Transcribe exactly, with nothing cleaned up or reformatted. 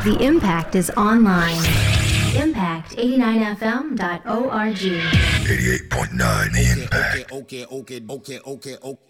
The Impact is online. impact eighty-nine f m dot org. eighty-eight point nine The Impact. Okay, okay, okay, okay, okay, okay.